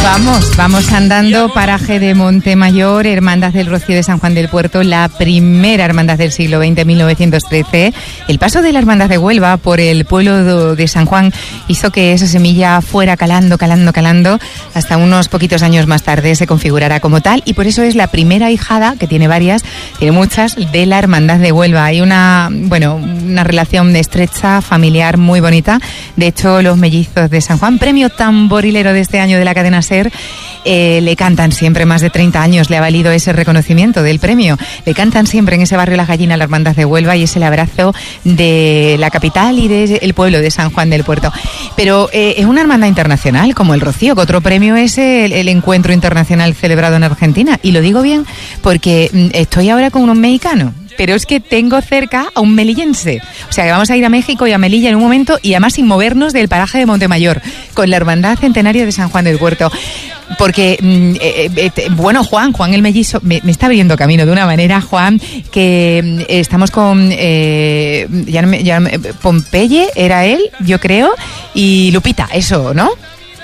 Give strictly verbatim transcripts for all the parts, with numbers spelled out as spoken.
Vamos, vamos andando, paraje de Montemayor, Hermandad del Rocío de San Juan del Puerto, la primera hermandad del siglo veinte, mil novecientos trece. El paso de la Hermandad de Huelva por el pueblo de San Juan hizo que esa semilla fuera calando, calando, calando, hasta unos poquitos años más tarde se configurará como tal, y por eso es la primera hijada, que tiene varias, tiene muchas, de la Hermandad de Huelva. Hay una, bueno, una relación estrecha, familiar, muy bonita. De hecho, los mellizos de San Juan, premio tamborilero de este año de la cadena SER, Eh, le cantan siempre, más de treinta años le ha valido ese reconocimiento del premio. Le cantan siempre en ese barrio La Gallina la Hermandad de Huelva, y es el abrazo de la capital y del pueblo de San Juan del Puerto. Pero eh, es una hermandad internacional como el Rocío, que otro premio es el, el encuentro internacional celebrado en Argentina. Y lo digo bien porque mm, estoy ahora con unos mexicanos, pero es que tengo cerca a un melillense. O sea que vamos a ir a México y a Melilla en un momento, y además sin movernos del paraje de Montemayor, con la Hermandad Centenario de San Juan del Puerto. Porque, eh, eh, bueno, Juan, Juan el mellizo, me, me está abriendo camino de una manera, Juan, que eh, estamos con eh, ya, ya, Pompeya, era él, yo creo, y Lupita, eso, ¿no?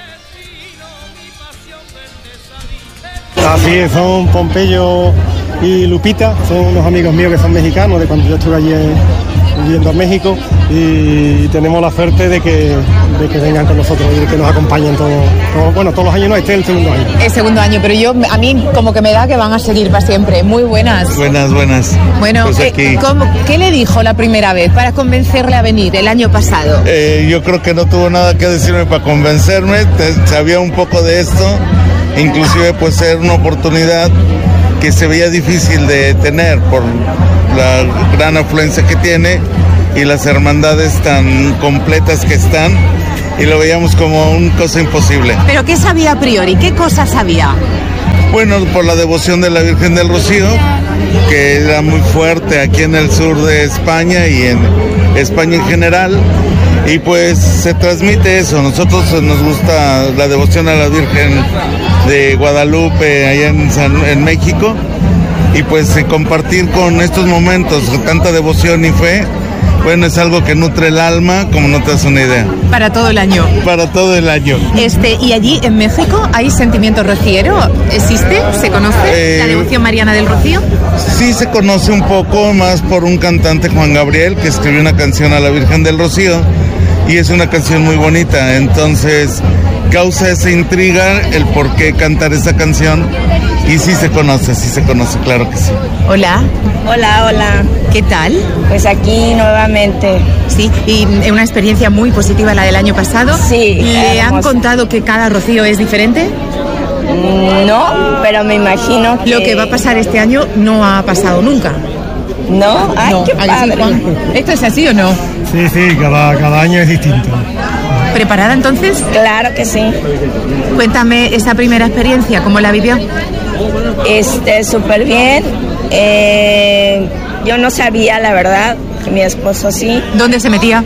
Así es, son Pompeyo y Lupita, son unos amigos míos que son mexicanos, de cuando yo estuve allí en, viviendo en México, y tenemos la suerte de que, de que vengan con nosotros y de que nos acompañen todos, todo, bueno, todos los años. No, este es el segundo año. El segundo año, pero yo, a mí como que me da que van a seguir para siempre. Muy buenas. Buenas, buenas. Bueno, pues ¿qué, aquí... ¿cómo, ¿qué le dijo la primera vez para convencerle a venir el año pasado? Eh, yo creo que no tuvo nada que decirme para convencerme, te, sabía un poco de esto, inclusive pues ser una oportunidad que se veía difícil de tener por la gran afluencia que tiene y las hermandades tan completas que están, y lo veíamos como una cosa imposible. ¿Pero qué sabía a priori? ¿Qué cosas sabía? Bueno, por la devoción de la Virgen del Rocío, que era muy fuerte aquí en el sur de España y en España en general, y pues se transmite eso. Nosotros nos gusta la devoción a la Virgen de Guadalupe allá en, San, en México, y pues compartir con estos momentos tanta devoción y fe, bueno, es algo que nutre el alma como no te das una idea. Para todo el año. Para todo el año. Este, ¿y allí en México hay sentimiento rociero? ¿Existe? ¿Se conoce eh, la devoción mariana del Rocío? Sí, se conoce un poco más por un cantante, Juan Gabriel, que escribió una canción a la Virgen del Rocío, y es una canción muy bonita. Entonces causa esa intriga el por qué cantar esa canción, y sí se conoce, sí se conoce, claro que sí. Hola. Hola, hola. ¿Qué tal? Pues aquí nuevamente. Sí, y una experiencia muy positiva la del año pasado. Sí. ¿Le han contado que cada Rocío es diferente? No, pero me imagino que... Lo que va a pasar este año no ha pasado nunca. ¿No? Ay, no. qué padre. ¿Esto es así o no? Sí, sí, cada, cada año es distinto. ¿Preparada entonces? Claro que sí. Cuéntame esa primera experiencia, ¿cómo la vivió? Este, súper bien. Eh, yo no sabía, la verdad, que mi esposo sí. ¿Dónde se metía?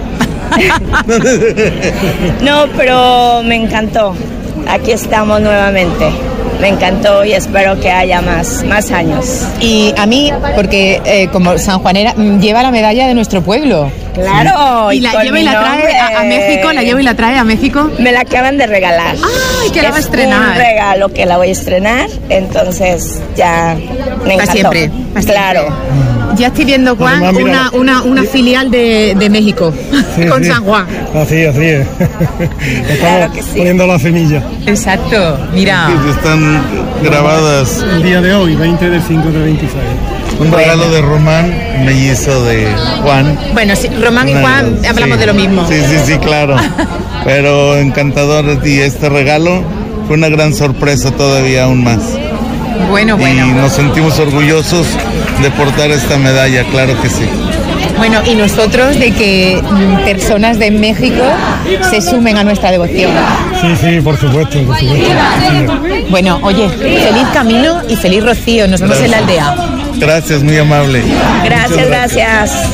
No, pero me encantó. Aquí estamos nuevamente. Me encantó y espero que haya más, más años. Y a mí, porque eh, como sanjuanera, lleva la medalla de nuestro pueblo. Claro. Y, y la lleva y la trae a, a México, la lleva y la trae a México. Me la acaban de regalar. ¡Ay, que la va a estrenar! Es un regalo que la voy a estrenar, entonces ya me encantó. Para siempre. Para claro. Siempre. Ya estoy viendo, Juan, Además, una, una, una filial de, de México, sí, con sí. San Juan. Así, así es. Estamos claro sí. poniendo la semilla. Exacto, mira. Sí, están grabadas. El día de hoy, veinte del cinco de veintiséis. Un bueno. regalo de Román, mellizo de Juan. Bueno, sí, Román y Juan sí, hablamos de lo mismo. Sí, sí, sí, claro. Pero encantador, y este regalo fue una gran sorpresa todavía aún más. Bueno, bueno. Y nos sentimos orgullosos de portar esta medalla, claro que sí. Bueno, y nosotros de que personas de México se sumen a nuestra devoción. Sí, sí, por supuesto, por supuesto. Bueno, oye, feliz camino y feliz Rocío. Nos vemos gracias. En la aldea. Gracias, muy amable. Gracias, gracias.